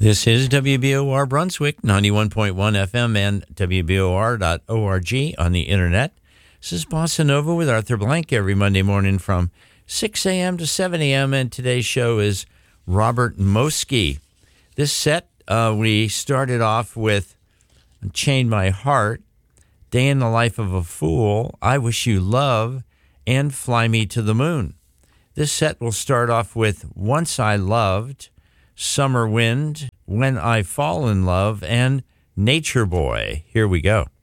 This is WBOR Brunswick, 91.1 FM and WBOR.org on the internet. This is Bossa Nova with Arthur Blank every Monday morning from 6 a.m. to 7 a.m. And today's show is Robert Moski. This set, we started off with Chain My Heart, Day in the Life of a Fool, I Wish You Love, and Fly Me to the Moon. This set will start off with Once I Loved, Summer Wind, When I Fall in Love, and Nature Boy. Here we go.